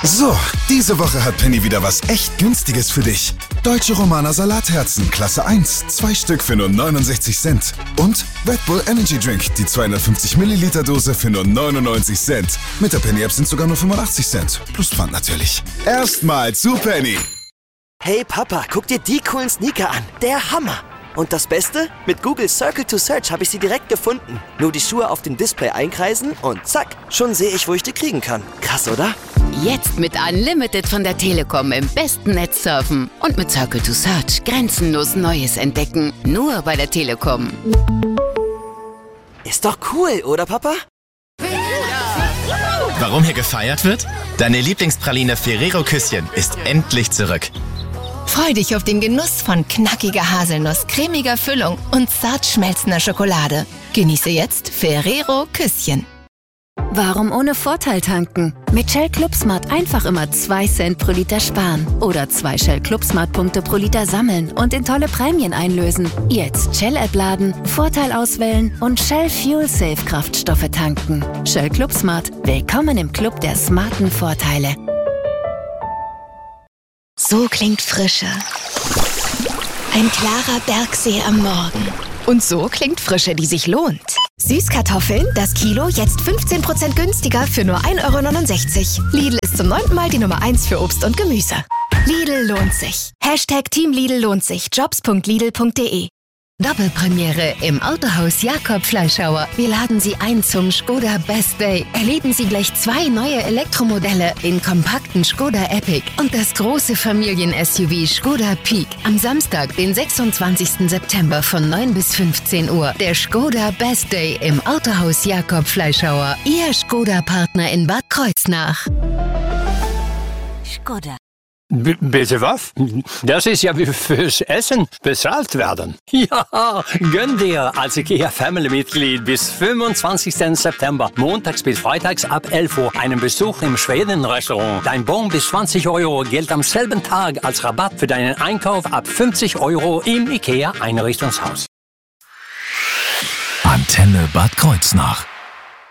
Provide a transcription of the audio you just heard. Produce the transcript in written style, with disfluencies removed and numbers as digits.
So, diese Woche hat Penny wieder was echt Günstiges für dich. Deutsche Romaner Salatherzen, Klasse 1, 2 Stück für nur 69 Cent. Und Red Bull Energy Drink, die 250 Milliliter Dose für nur 99 Cent. Mit der Penny App sind sogar nur 85 Cent. Plus Pfand natürlich. Erstmal zu Penny. Hey Papa, guck dir die coolen Sneaker an. Der Hammer. Und das Beste? Mit Google Circle to Search habe ich sie direkt gefunden. Nur die Schuhe auf dem Display einkreisen und zack, schon sehe ich, wo ich die kriegen kann. Krass, oder? Jetzt mit Unlimited von der Telekom im besten Netz surfen. Und mit Circle to Search grenzenlos Neues entdecken. Nur bei der Telekom. Ist doch cool, oder Papa? Warum hier gefeiert wird? Deine Lieblingspraline Ferrero Küsschen ist endlich zurück. Freu dich auf den Genuss von knackiger Haselnuss, cremiger Füllung und zart schmelzender Schokolade. Genieße jetzt Ferrero Küsschen. Warum ohne Vorteil tanken? Mit Shell Club Smart einfach immer 2 Cent pro Liter sparen. Oder 2 Shell Club Smart Punkte pro Liter sammeln und in tolle Prämien einlösen. Jetzt Shell-App laden, Vorteil auswählen und Shell Fuel Safe Kraftstoffe tanken. Shell Club Smart. Willkommen im Club der smarten Vorteile. So klingt Frische. Ein klarer Bergsee am Morgen. Und so klingt Frische, die sich lohnt. Süßkartoffeln, das Kilo, jetzt 15% günstiger für nur 1,69 €. Lidl ist zum 9. Mal die Nummer 1 für Obst und Gemüse. Lidl lohnt sich. #Team Lidl lohnt sich. Jobs.lidl.de. Doppelpremiere im Autohaus Jakob Fleischhauer. Wir laden Sie ein zum Skoda Best Day. Erleben Sie gleich 2 neue Elektromodelle in kompakten Skoda Epic und das große Familien-SUV Skoda Peak. Am Samstag, den 26. September von 9 bis 15 Uhr. Der Skoda Best Day im Autohaus Jakob Fleischhauer. Ihr Skoda-Partner in Bad Kreuznach. Skoda. Bitte was? Das ist ja wie fürs Essen bezahlt werden. Ja, gönn dir als IKEA-Family-Mitglied bis 25. September, montags bis freitags ab 11 Uhr, einen Besuch im Schweden-Restaurant. Dein Bon bis 20 € gilt am selben Tag als Rabatt für deinen Einkauf ab 50 € im IKEA-Einrichtungshaus. Antenne Bad Kreuznach.